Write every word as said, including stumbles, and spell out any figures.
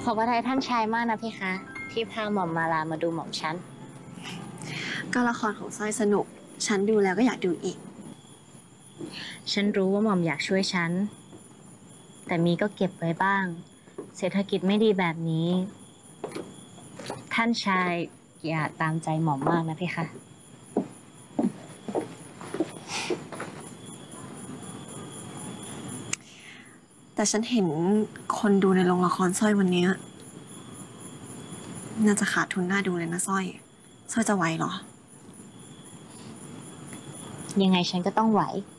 อบพระทัยท่านชายมากนะพี่คะที่พาหม่อมมาลามาดูหม่อมฉันก็ละครของสร้อยสนุกฉันดูแล้วก็อยากดูอีกฉันรู้ว่าหม่อมอยากช่วยฉันแต่มีก็เก็บไว้บ้างเศรษฐกิจไม่ดีแบบนี้ท่านชายอย่าตามใจหม่อมมากนะพี่คะแต่ฉันเห็นคนดูในโรงละครสร้อยวันนี้น่าจะขาดทุนน่าดูเลยนะสร้อยสร้อยจะไหวเหรอยังไงฉันก็ต้องไหว